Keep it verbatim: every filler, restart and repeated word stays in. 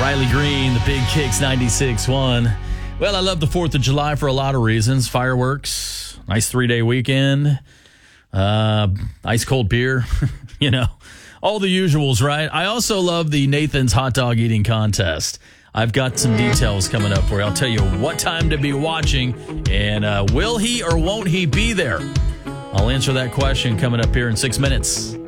Riley Green, the Big Kicks ninety-six point one. Well, I love the fourth of July for a lot of reasons. Fireworks, nice three-day weekend, uh, ice cold beer, you know, all the usuals, right? I also love the Nathan's hot dog eating contest. I've got some details coming up for you. I'll tell you what time to be watching, and uh, will he or won't he be there? I'll answer that question coming up here in six minutes.